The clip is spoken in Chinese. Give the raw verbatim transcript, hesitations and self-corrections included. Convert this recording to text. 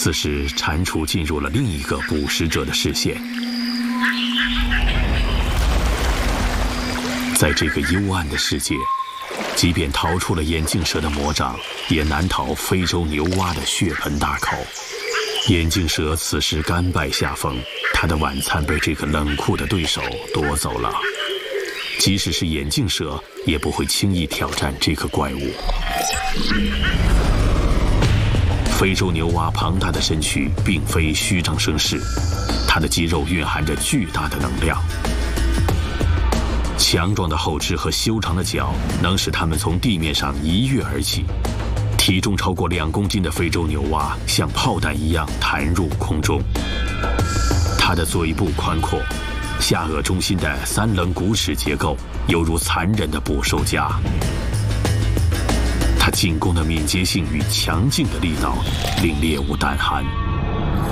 此时，蟾蜍进入了另一个捕食者的视线。在这个幽暗的世界，即便逃出了眼镜蛇的魔掌，也难逃非洲牛蛙的血盆大口。眼镜蛇此时甘拜下风，他的晚餐被这个冷酷的对手夺走了。即使是眼镜蛇，也不会轻易挑战这个怪物。非洲牛蛙庞大的身躯并非虚张声势，它的肌肉蕴含着巨大的能量。强壮的后肢和修长的脚能使它们从地面上一跃而起。体重超过两公斤的非洲牛蛙像炮弹一样弹入空中。它的嘴部宽阔，下颚中心的三棱骨齿结构犹如残忍的捕兽夹。它进攻的敏捷性与强劲的力道令猎物胆寒。